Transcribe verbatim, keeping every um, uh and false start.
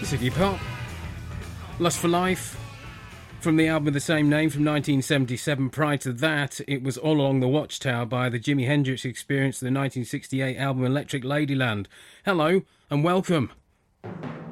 Ziggy Pop, Lust for Life, from the album of the same name from nineteen seventy-seven. Prior to that, it was All Along the Watchtower by the Jimi Hendrix Experience, the nineteen sixty-eight album Electric Ladyland. Hello and welcome.